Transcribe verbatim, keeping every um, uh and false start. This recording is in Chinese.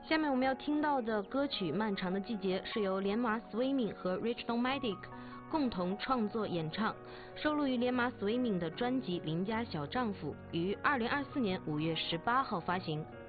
下面我们要听到的歌曲《漫长的季节》是由连马 Swimming 和 Rich Nomadic 共同创作演唱，收录于连马 Swimming 的专辑《邻家小丈夫》，于二零二四年五月十八号发行。